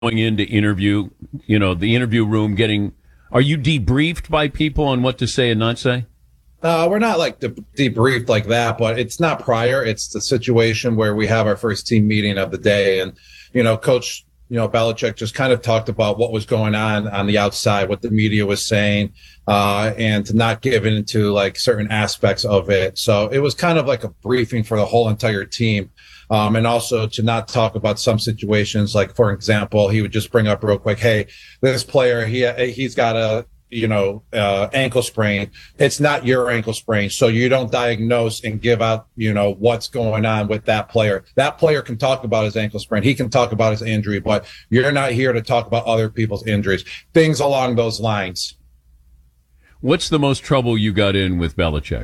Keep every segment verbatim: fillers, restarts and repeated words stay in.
going into interview, you know, the interview room getting, are you debriefed by people on what to say and not say? Uh, we're not like de- debriefed like that, but it's not prior. It's the situation where we have our first team meeting of the day. And, you know, Coach, you know, Belichick just kind of talked about what was going on on the outside, what the media was saying, uh, and to not give into like certain aspects of it. So it was kind of like a briefing for the whole entire team. Um, and also to not talk about some situations, like, for example, he would just bring up real quick, hey, this player, he he's got a, you know, uh, ankle sprain. It's not your ankle sprain. So you don't diagnose and give out, you know, what's going on with that player. That player can talk about his ankle sprain. He can talk about his injury, but you're not here to talk about other people's injuries, things along those lines. What's the most trouble you got in with Belichick?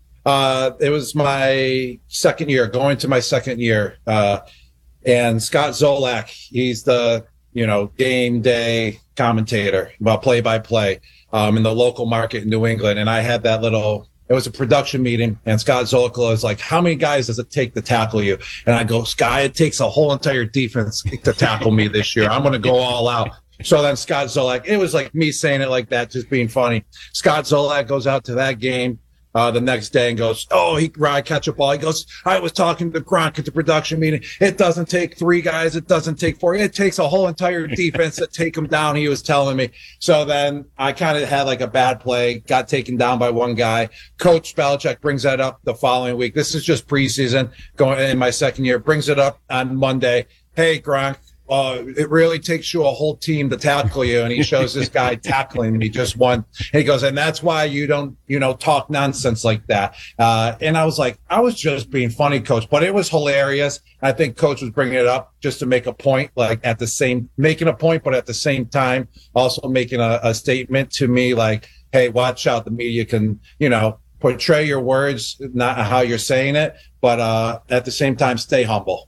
Uh, it was my second year, going to my second year. Uh, and Scott Zolak, he's the, you know, game day commentator about play by play, um, in the local market in New England. And I had that little, it was a production meeting, and Scott Zolak was like, how many guys does it take to tackle you? And I go, Scott, it takes a whole entire defense to tackle me this year. I'm going to go all out. So then Scott Zolak, it was like me saying it like that, just being funny. Scott Zolak goes out to that game Uh, the next day and goes, oh, he I catch a ball. He goes, I was talking to Gronk at the production meeting. It doesn't take three guys. It doesn't take four. It takes a whole entire defense to take him down. He was telling me. So then I kind of had like a bad play, got taken down by one guy. Coach Belichick brings that up the following week. This is just preseason going in my second year. Brings it up on Monday. Hey, Gronk. Uh, it really takes you a whole team to tackle you. And he shows this guy tackling and he just won. And he goes, and that's why you don't, you know, talk nonsense like that. Uh, and I was like, I was just being funny, Coach, but it was hilarious. I think Coach was bringing it up just to make a point, like at the same, making a point, but at the same time, also making a, a statement to me like, hey, watch out. The media can, you know, portray your words, not how you're saying it, but uh, at the same time, stay humble.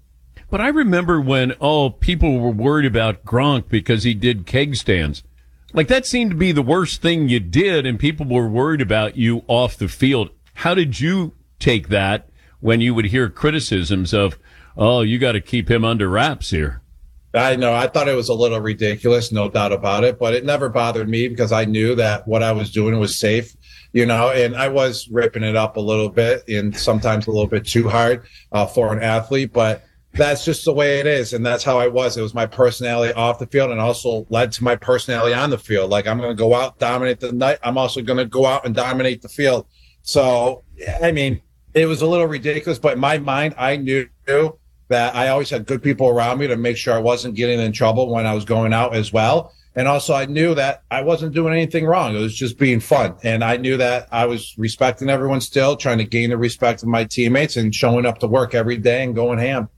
But I remember when, oh, people were worried about Gronk because he did keg stands. Like, that seemed to be the worst thing you did, and people were worried about you off the field. How did you take that when you would hear criticisms of, oh, you got to keep him under wraps here? I know. I thought it was a little ridiculous, no doubt about it, but it never bothered me because I knew that what I was doing was safe, you know, and I was ripping it up a little bit and sometimes a little bit too hard uh, for an athlete, but that's just the way it is. And that's how I was. It was my personality off the field and also led to my personality on the field. Like, I'm going to go out, dominate the night. I'm also going to go out and dominate the field. So, I mean, it was a little ridiculous, but in my mind, I knew that I always had good people around me to make sure I wasn't getting in trouble when I was going out as well. And also I knew that I wasn't doing anything wrong. It was just being fun. And I knew that I was respecting everyone still, trying to gain the respect of my teammates and showing up to work every day and going ham.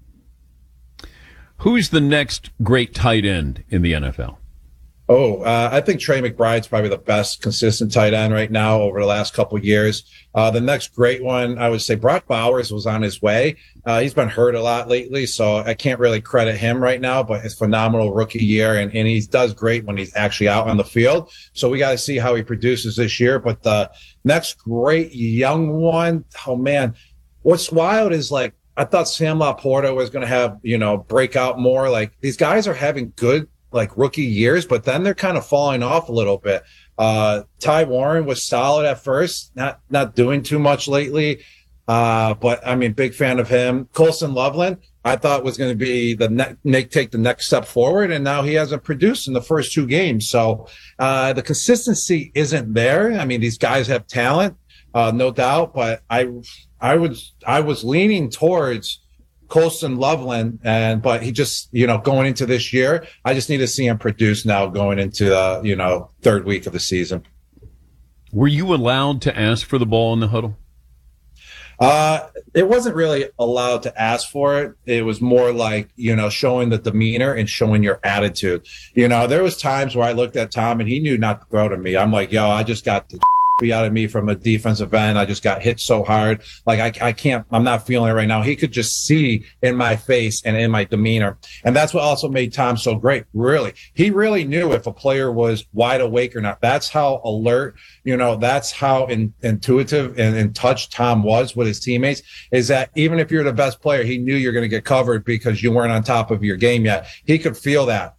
Who's the next great tight end in the N F L? Oh, uh, I think Trey McBride's probably the best consistent tight end right now over the last couple of years. Uh, the next great one, I would say Brock Bowers was on his way. Uh, he's been hurt a lot lately, so I can't really credit him right now, but it's phenomenal rookie year, and, and he does great when he's actually out on the field. So we got to see how he produces this year. But the next great young one, oh, man, what's wild is like, I thought Sam Laporta was going to have, you know, break out more. Like, these guys are having good, like, rookie years, but then they're kind of falling off a little bit. Uh, Ty Warren was solid at first, not not doing too much lately. Uh, but, I mean, big fan of him. Colson Loveland, I thought was going to be the ne- take the next step forward, and now he hasn't produced in the first two games. So uh, the consistency isn't there. I mean, these guys have talent, uh, no doubt, but I – I was I was leaning towards Colson Loveland, and but he just, you know, going into this year, I just need to see him produce now going into the, you know, third week of the season. Were you allowed to ask for the ball in the huddle? Uh, it wasn't really allowed to ask for it. It was more like, you know, showing the demeanor and showing your attitude. You know, there was times where I looked at Tom and he knew not to throw to me. I'm like, yo, I just got the out of me from a defensive end. I just got hit so hard. Like I, I can't, I'm not feeling it right now. He could just see in my face and in my demeanor. And that's what also made Tom so great. Really. He really knew if a player was wide awake or not. That's how alert, you know, that's how in, intuitive and in touch Tom was with his teammates, is that even if you're the best player, he knew you're going to get covered because you weren't on top of your game yet. He could feel that.